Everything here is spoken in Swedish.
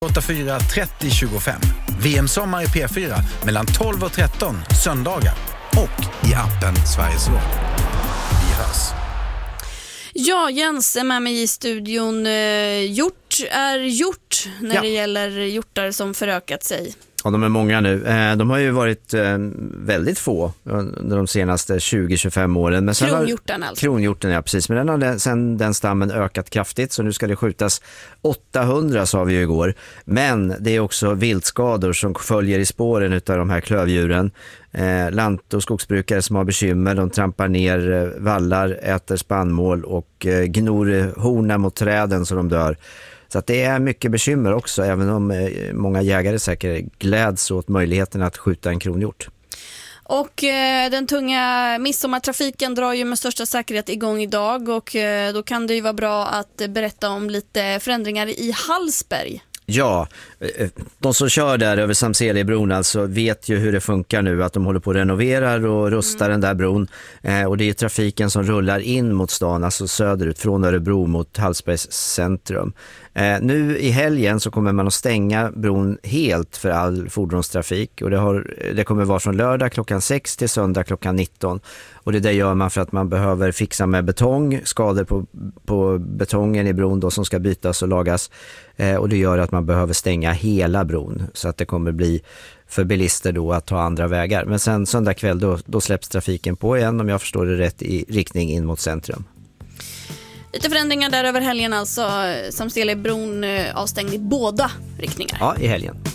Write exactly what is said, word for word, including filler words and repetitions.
åtta fyra trettio tjugofem. V M-sommar i P fyra mellan tolv och tretton söndagar. Och i appen Sveriges Radio. Vi hörs. Ja, Jens är med mig i studion. Gjort är gjort när ja. det gäller hjortar som förökat sig. Ja, de är många nu. De har ju varit väldigt få under de senaste tjugo till tjugofem åren. Men kronhjorten alltså. Kronhjorten, ja precis. Men den har sen den stammen ökat kraftigt, så nu ska det skjutas åttahundra, sa vi ju igår. Men det är också viltskador som följer i spåren av de här klövdjuren. Eh, lant- och skogsbrukare som har bekymmer, de trampar ner eh, vallar, äter spannmål och eh, gnor hornar mot träden så de dör. Så att det är mycket bekymmer också, även om eh, många jägare säkert gläds åt möjligheten att skjuta en kronhjort. Och eh, den tunga midsommartrafiken drar ju med största säkerhet igång idag, och eh, då kan det ju vara bra att berätta om lite förändringar i Hallsberg. Ja, de som kör där över Samselebron alltså vet ju hur det funkar nu, att de håller på att renovera och rusta mm. den där bron. Eh, och det är trafiken som rullar in mot stan, alltså söderut från Örebro mot Hallsbergs centrum. Eh, nu i helgen så kommer man att stänga bron helt för all fordonstrafik, och det, har, det kommer vara från lördag klockan sex till söndag klockan nitton. Och det där gör man för att man behöver fixa med betong, skador på, på betongen i bron då som ska bytas och lagas. Eh, och det gör att man behöver stänga hela bron, så att det kommer bli för bilister då att ta andra vägar. Men sen söndag kväll då, då släpps trafiken på igen, om jag förstår det rätt, i riktning in mot centrum. Lite förändringar där över helgen alltså. Samselebron avstängd i båda riktningar. Ja, i helgen.